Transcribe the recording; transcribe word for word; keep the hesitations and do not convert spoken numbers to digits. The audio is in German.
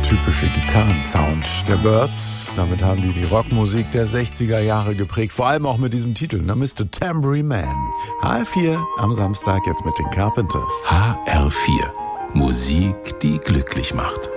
typische Gitarrensound der Byrds. Damit haben die die Rockmusik der sechziger Jahre geprägt, vor allem auch mit diesem Titel, ne? Mister Tambourine Man. H R vier am Samstag jetzt mit den Carpenters. H R vier. Musik, die glücklich macht.